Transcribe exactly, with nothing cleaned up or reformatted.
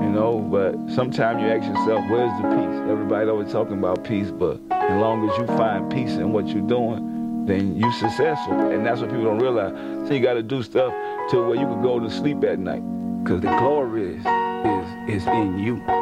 know, but sometimes you ask yourself, where's the peace? Everybody always talking about peace, but as long as you find peace in what you're doing, then you're successful. And that's what people don't realize. So you got to do stuff to where you can go to sleep at night, because the glory is, is, is in you.